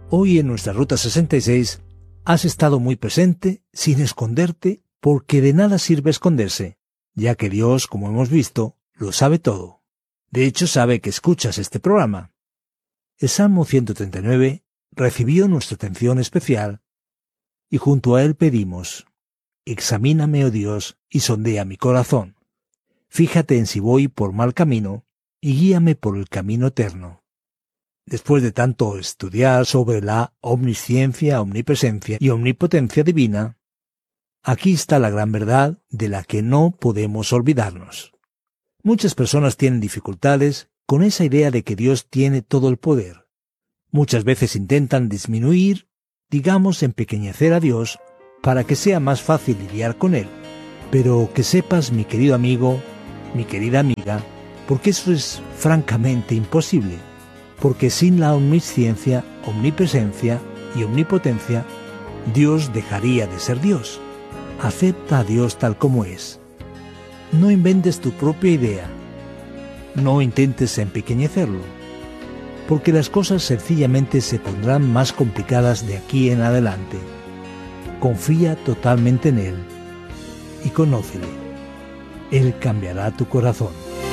Hoy en nuestra Ruta 66 has estado muy presente, sin esconderte, porque de nada sirve esconderse, ya que Dios, como hemos visto, lo sabe todo. De hecho, sabe que escuchas este programa. El Salmo 139 recibió nuestra atención especial y junto a él pedimos: examíname, oh Dios, y sondea mi corazón. Fíjate en si voy por mal camino y guíame por el camino eterno. Después de tanto estudiar sobre la omnisciencia, omnipresencia y omnipotencia divina, aquí está la gran verdad de la que no podemos olvidarnos. Muchas personas tienen dificultades con esa idea de que Dios tiene todo el poder. Muchas veces intentan disminuir, digamos, empequeñecer a Dios para que sea más fácil lidiar con Él. Pero que sepas, mi querido amigo, mi querida amiga, porque eso es francamente imposible. Porque sin la omnisciencia, omnipresencia y omnipotencia, Dios dejaría de ser Dios. Acepta a Dios tal como es. No inventes tu propia idea. No intentes empequeñecerlo, porque las cosas sencillamente se pondrán más complicadas de aquí en adelante. Confía totalmente en Él y conócele. Él cambiará tu corazón.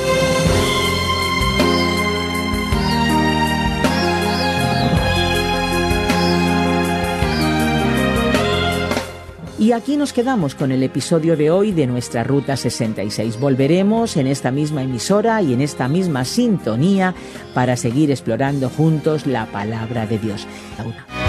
Y aquí nos quedamos con el episodio de hoy de nuestra Ruta 66. Volveremos en esta misma emisora y en esta misma sintonía para seguir explorando juntos la palabra de Dios.